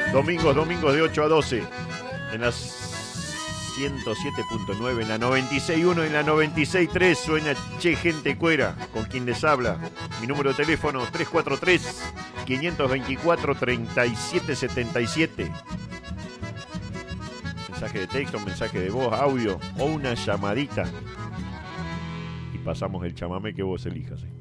Domingos de 8 a 12. En las 107.9, en la 96.1, en la 96.3 suena Che Gente Cuera, con quien les habla. Mi número de teléfono 343-524-3777. Mensaje de texto, mensaje de voz, audio o una llamadita. Y pasamos el chamamé que vos elijas.